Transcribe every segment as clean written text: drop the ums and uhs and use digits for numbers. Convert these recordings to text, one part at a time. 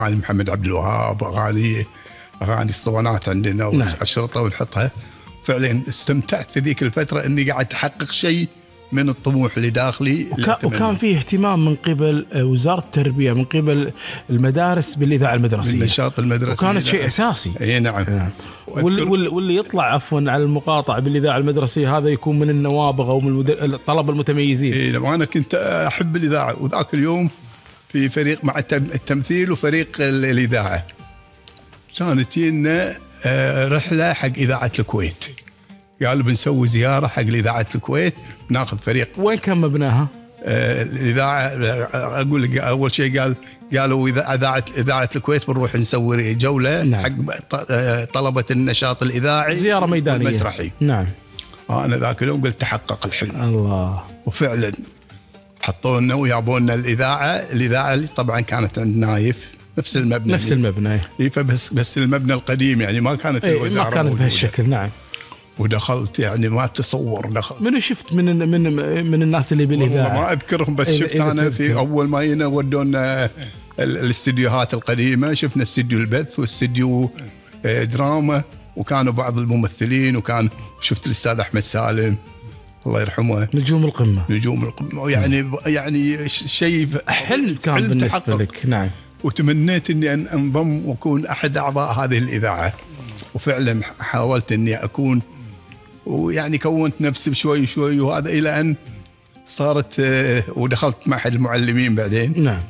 اغاني محمد عبد الوهاب، اغاني الصوانات عندنا والشرطه ونحطها. فعلا استمتعت في ذيك الفتره اني قاعد احقق شيء من الطموح اللي داخلي. وكان فيه اهتمام من قبل وزاره التربيه، من قبل المدارس بالاذاعه المدرسيه، بالنشاط المدرسي، وكانت شيء اساسي. اي نعم. واللي يطلع عفوا على المقاطعه بالاذاعه المدرسيه هذا يكون من النوابغ او من الطلبه المتميزين. اي نعم. انا كنت احب الاذاعه، وذاك اليوم في فريق مع التمثيل وفريق الاذاعه كانت لنا رحله حق اذاعه الكويت. قالوا بنسوي زياره حق اذاعه الكويت، بناخذ فريق. وين كان مبناها؟ الاذاعه اقول لك اول شيء قالوا اذاعه الكويت بنروح نسوي جوله. نعم. حق طلبه النشاط الاذاعي، زياره ميدانيه مسرحي. نعم. انا ذاك اليوم قلت تحقق الحلم. الله. وفعلا حطونا ويابونا الاذاعه طبعا كانت عند نايف، نفس المبنى. فبس المبنى القديم يعني ما كانت الوزاره ما كانت بهالشكل. نعم. ودخلت يعني ما تصور دخلت. منو شفت من الناس اللي بالاذاعه؟ ما اذكرهم، بس شفت انا في اول ما جينا ودونا الاستديوهات القديمه، شفنا استديو البث واستديو دراما، وكانوا بعض الممثلين، شفت الاستاذ احمد سالم الله يرحمه، نجوم القمه يعني شيء حلم كان بالنسبه لك. نعم. وتمنيت اني انضم واكون احد اعضاء هذه الاذاعه، وفعلا حاولت اني اكون، ويعني كونت نفسي شوي شوي، وهذا الى ان صارت ودخلت معهد المعلمين بعدين. نعم.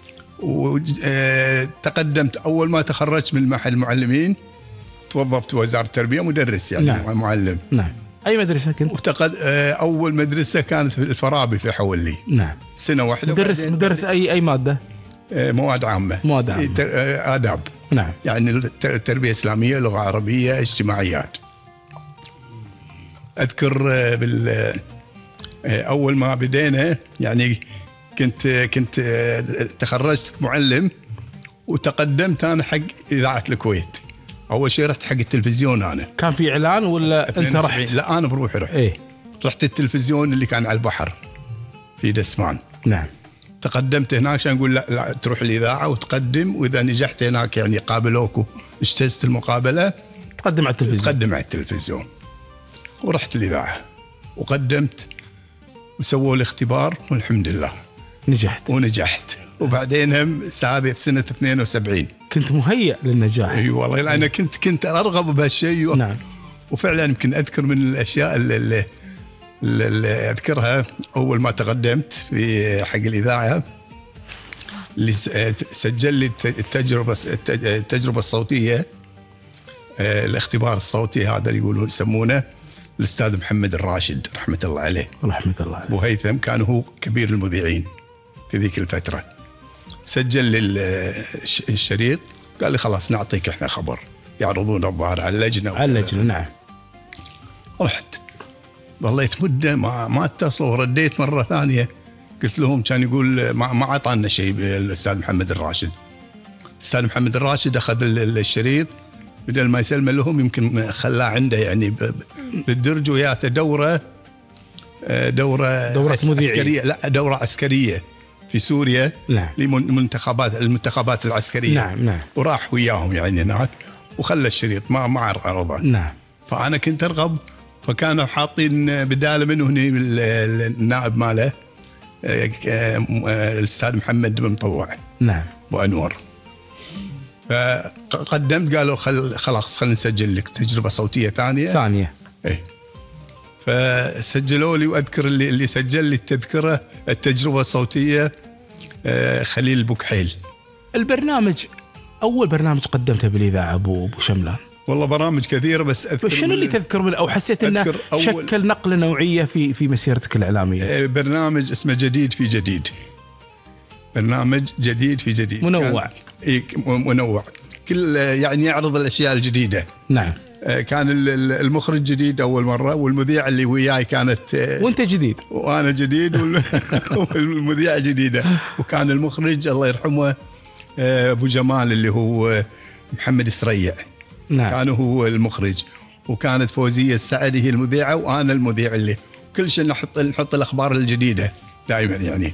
وتقدمت اول ما تخرجت من معهد المعلمين توظفت وزاره التربيه مدرس يعني. نعم. معلم. نعم. اي مدرسه كنت؟ اول مدرسه كانت في الفرابي في حولي. نعم. سنه واحده. مدرس اي ماده؟ مواد عامه. آداب. نعم. يعني التربيه الاسلاميه، لغه عربيه، اجتماعيات. اذكر اول ما بدينا يعني كنت تخرجت معلم، وتقدمت انا حق اذاعه الكويت. اول شيء رحت حق التلفزيون. انا كان في اعلان ولا انت رحت؟ لا انا بروحي رحت. رحت التلفزيون اللي كان على البحر في دسمان. نعم. تقدمت هناك عشان نقول لا تروح الاذاعه وتقدم، واذا نجحت هناك يعني قابلوك واجتزت المقابله تقدم على التلفزيون. ورحت الاذاعه وقدمت وسووا لي اختبار، والحمد لله ونجحت. وبعدين هم هذه سنه 72 كنت مهيئ للنجاح. اي والله انا كنت ارغب بهالشيء. نعم. وفعلا يمكن اذكر من الاشياء اللي اذكرها اول ما تقدمت في حق الاذاعه، اللي سجل لي التجربه الصوتيه، الاختبار الصوتي هذا اللي يسمونه الاستاذ محمد الراشد رحمه الله عليه. ابو هيثم كان هو كبير المذيعين في ذيك الفتره. سجل لي الشريط، قال لي خلاص نعطيك احنا خبر، يعرضون الظاهر على اللجنه. نعم. رحت ظليت مده ما اتصلوا، ورديت مره ثانيه قلت لهم، كان يقول ما اعطانا شيء الاستاذ محمد الراشد. الاستاذ محمد الراشد اخذ الشريط، بدل ما يسلمه لهم يمكن خلاه عنده يعني بالدرج، وياته دوره عسكريه. لا دوره عسكريه في سوريا. نعم. المنتخبات العسكريه. نعم. وراح وياهم يعني هناك، وخلى الشريط ما عرضه. نعم. فانا كنت ارغب، فكانوا حاطين بداله منه هني النائب ماله الاستاذ محمد بن مطوع. نعم. وانور. فقدمت، قالوا خلاص خلينا نسجل لك تجربه صوتيه ثانيه. فسجلوا لي، واذكر اللي سجل لي التجربه الصوتيه خليل البكحيل. البرنامج اول برنامج قدمته بالاذاعه ابو شملان؟ والله برامج كثيره، بس اذكر شنو اللي تذكر من او حسيت انه شكل نقله نوعيه في مسيرتك الاعلاميه؟ برنامج اسمه جديد في جديد. برنامج جديد في جديد، منوع. منوع، كل يعني يعرض الاشياء الجديده. نعم. كان المخرج جديد اول مره، والمذيعه اللي وياي كانت وانت جديد وانا جديد والمذيعه جديده. وكان المخرج الله يرحمه ابو جمال اللي هو محمد سريع. نعم. كان هو المخرج، وكانت فوزيه السعدي هي المذيعه، وانا المذيع اللي كل شيء نحط الاخبار الجديده دائما يعني.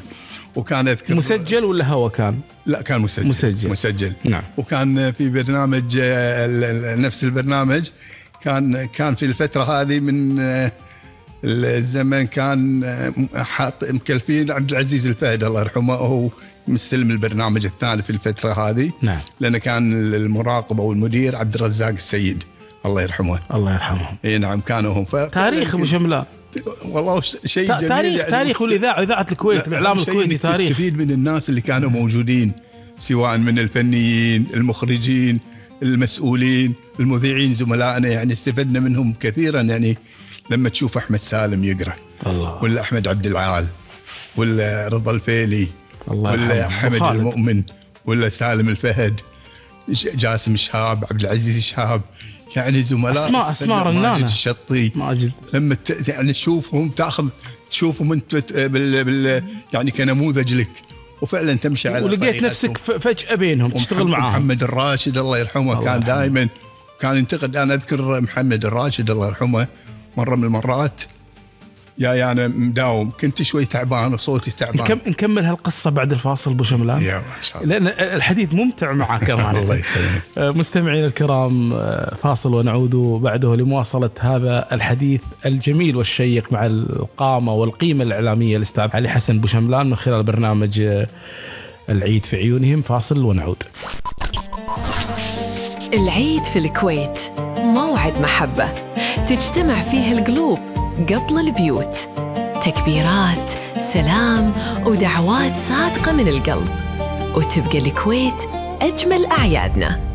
وكان أذكر مسجل ولا هو كان؟ لا كان مسجل. نعم. وكان في برنامج نفس البرنامج كان في الفترة هذه من الزمن كان حاط مكلفين عبد العزيز الفهد الله يرحمه، هو مستلم البرنامج الثاني في الفترة هذه. نعم. لأن كان المراقب أو المدير عبد الرزاق السيد الله يرحمه. الله يرحمه. اي نعم كانوا هم. تاريخ ابو شملان والله شيء جميل. تاريخ والاذاعه، اذاعه الكويت، الاعلام الكويتي تاريخ. تستفيد من الناس اللي كانوا موجودين، سواء من الفنيين، المخرجين، المسؤولين، المذيعين، زملائنا، يعني استفدنا منهم كثيرا. يعني لما تشوف احمد سالم يقرا الله، ولا احمد عبد العال، ولا رضا الفيلي، ولا حمد المؤمن، ولا سالم الفهد، جاسم الشهاب، عبد العزيز الشهاب، يعني زملاء اسماء رنانة، ماجد الشطي. لما يعني تشوفهم تشوفهم انت يعني كنموذج لك، وفعلا تمشي على ولقيت نفسك فجأة بينهم تشتغل معاهم. محمد الراشد الله يرحمه كان دائما كان ينتقد. انا اذكر محمد الراشد الله يرحمه مرة من المرات يا أنا مداوم كنت شوي تعبان وصوتي تعبان. نكمل هالقصة بعد الفاصل أبو شملان، يا ما شاء الله، لأن الحديث ممتع معك. الله يسلمك. مستمعين الكرام، فاصل ونعود بعده لمواصلة هذا الحديث الجميل والشيق مع القامة والقيمة الإعلامية الأستاذ علي حسن أبو شملان من خلال برنامج العيد في عيونهم. فاصل ونعود. العيد في الكويت موعد محبة تجتمع فيه القلوب قبل البيوت، تكبيرات، سلام ودعوات صادقة من القلب، وتبقى الكويت أجمل أعيادنا.